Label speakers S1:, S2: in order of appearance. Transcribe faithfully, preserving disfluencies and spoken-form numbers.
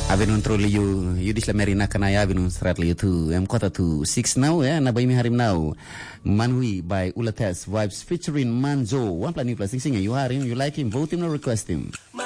S1: Avenu troli you you dis la merina kana ya avenu stratli to em quarter to six now ya na baimi harim now Manhui by Ulates vibes featuring Manzo one plan new plus sing you are him you like him vote him or request him